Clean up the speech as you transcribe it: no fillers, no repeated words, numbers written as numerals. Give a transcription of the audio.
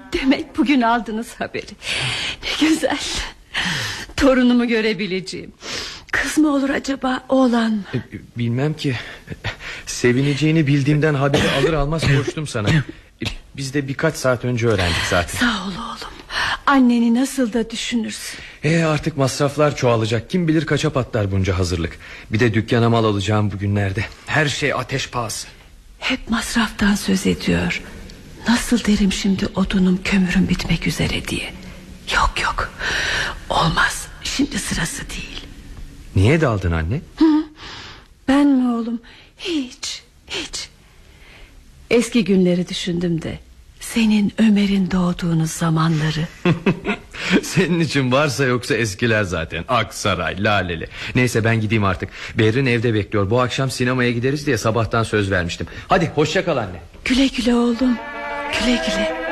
Demek bugün aldınız haberi. Ne güzel. Torunumu görebileceğim. Kız mı olur acaba, oğlan mı? Bilmem ki. Sevineceğini bildiğimden haberi alır almaz koştum sana. Biz de birkaç saat önce öğrendik zaten. Sağ ol oğlum. Anneni nasıl da düşünürsün. Artık masraflar çoğalacak. Kim bilir kaça patlar bunca hazırlık. Bir de dükkana mal alacağım bugünlerde. Her şey ateş pahası. Hep masraftan söz ediyor. Nasıl derim şimdi odunum kömürüm bitmek üzere diye. Yok olmaz, şimdi sırası değil. Niye daldın anne? Ben mi oğlum? Hiç. Eski günleri düşündüm de, senin Ömer'in doğduğunuz zamanları. Senin için varsa yoksa eskiler zaten. Aksaray, Laleli. Neyse ben gideyim artık. Berrin evde bekliyor. Bu akşam sinemaya gideriz diye sabahtan söz vermiştim. Hadi hoşça kal anne. Güle güle oğlum. Güle güle.